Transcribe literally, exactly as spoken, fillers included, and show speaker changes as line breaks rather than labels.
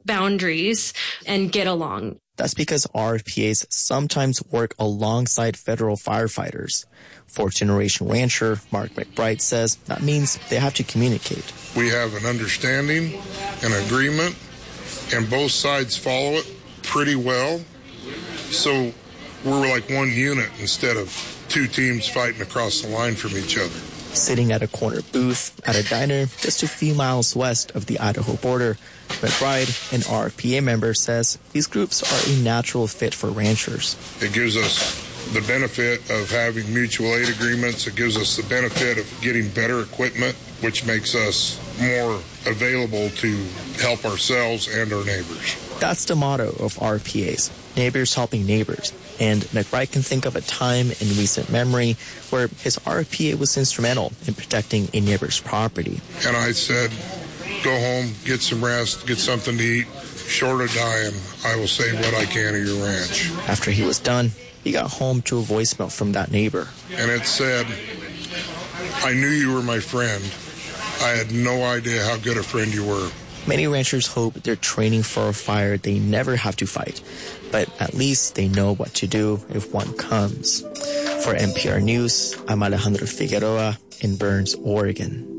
boundaries and get along.
That's because R F P As sometimes work alongside federal firefighters. Fourth-generation rancher Mark McBride says that means they have to communicate.
We have an understanding, an agreement, and both sides follow it pretty well. So we're like one unit instead of two teams fighting across the line from each other.
Sitting at a corner booth at a diner just a few miles west of the Idaho border, McBride, an R F P A member, says these groups are a natural fit for ranchers.
It gives us the benefit of having mutual aid agreements. It gives us the benefit of getting better equipment, which makes us more available to help ourselves and our neighbors.
That's the motto of R P As, neighbors helping neighbors. And McBride can think of a time in recent memory where his R P A was instrumental in protecting a neighbor's property.
And I said, go home, get some rest, get something to eat. Short of dying, I will save what I can of your ranch.
After he was done, he got home to a voicemail from that neighbor.
And it said, I knew you were my friend. I had no idea how good a friend you were.
Many ranchers hope they're training for a fire they never have to fight, but at least they know what to do if one comes. For N P R News, I'm Alejandro Figueroa in Burns, Oregon.